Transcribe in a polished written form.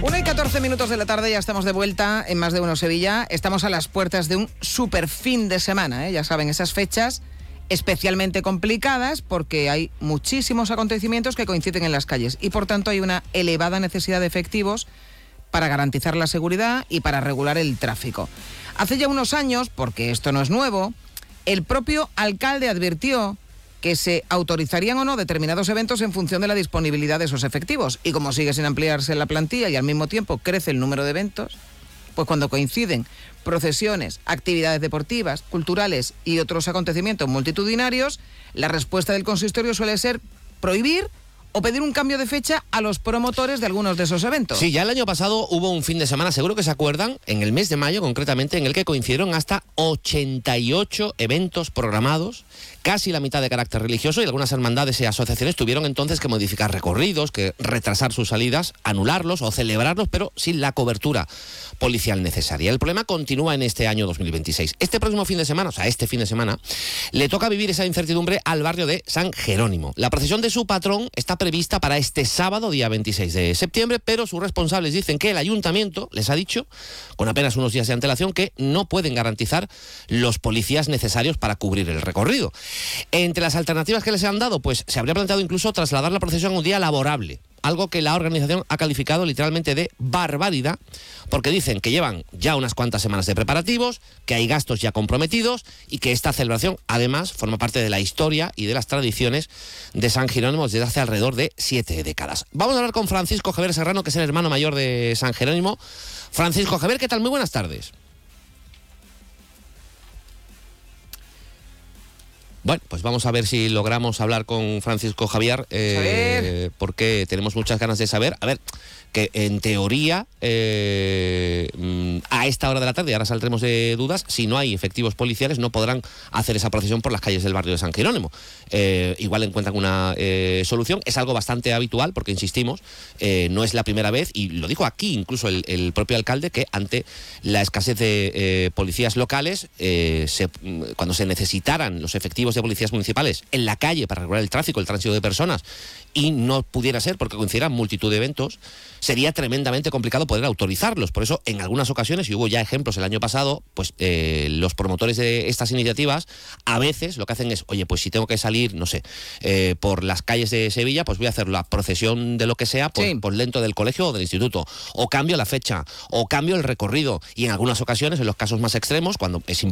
1:14 de la tarde, ya estamos de vuelta en Más de Uno Sevilla. Estamos a las puertas de un super fin de semana, Ya saben, esas fechas especialmente complicadas porque hay muchísimos acontecimientos que coinciden en las calles y por tanto hay una elevada necesidad de efectivos para garantizar la seguridad y para regular el tráfico. Hace ya unos años, porque esto no es nuevo, el propio alcalde advirtió que se autorizarían o no determinados eventos en función de la disponibilidad de esos efectivos. Y como sigue sin ampliarse la plantilla y al mismo tiempo crece el número de eventos, pues cuando coinciden procesiones, actividades deportivas, culturales y otros acontecimientos multitudinarios, la respuesta del consistorio suele ser prohibir o pedir un cambio de fecha a los promotores de algunos de esos eventos. Sí, ya el año pasado hubo un fin de semana, seguro que se acuerdan, en el mes de mayo concretamente, en el que coincidieron hasta 88 eventos programados, casi la mitad de carácter religioso, y algunas hermandades y asociaciones tuvieron entonces que modificar recorridos, que retrasar sus salidas, anularlos o celebrarlos, pero sin la cobertura policial necesaria. El problema continúa en este año 2026. Este próximo fin de semana, o sea, este fin de semana, le toca vivir esa incertidumbre al barrio de San Jerónimo. La procesión de su patrón está prevista para este sábado, día 26 de septiembre, pero sus responsables dicen que el ayuntamiento les ha dicho, con apenas unos días de antelación, que no pueden garantizar los policías necesarios para cubrir el recorrido. Entre las alternativas que les han dado, pues se habría planteado incluso trasladar la procesión a un día laborable, algo que la organización ha calificado literalmente de barbaridad, porque dicen que llevan ya unas cuantas semanas de preparativos, que hay gastos ya comprometidos y que esta celebración además forma parte de la historia y de las tradiciones de San Jerónimo desde hace alrededor de 7 décadas. Vamos a hablar con Francisco Javier Serrano, que es el hermano mayor de San Jerónimo. Francisco Javier, ¿qué tal? Muy buenas tardes. Bueno, pues vamos a ver si logramos hablar con Francisco Javier, porque tenemos muchas ganas de saber. A ver, que en teoría, a esta hora de la tarde, y ahora saldremos de dudas, si no hay efectivos policiales no podrán hacer esa procesión por las calles del barrio de San Jerónimo. Igual encuentran una solución. Es algo bastante habitual, porque insistimos, no es la primera vez, y lo dijo aquí incluso el propio alcalde, que ante la escasez de policías locales, cuando se necesitaran los efectivos de policías municipales en la calle para regular el tráfico, el tránsito de personas, y no pudiera ser porque coincidieran multitud de eventos, sería tremendamente complicado poder autorizarlos. Por eso, en algunas ocasiones, y hubo ya ejemplos el año pasado, pues los promotores de estas iniciativas a veces lo que hacen es, oye, pues si tengo que salir, no sé, por las calles de Sevilla, pues voy a hacer la procesión de lo que sea, por dentro del colegio o del instituto, o cambio la fecha, o cambio el recorrido, y en algunas ocasiones, en los casos más extremos, cuando es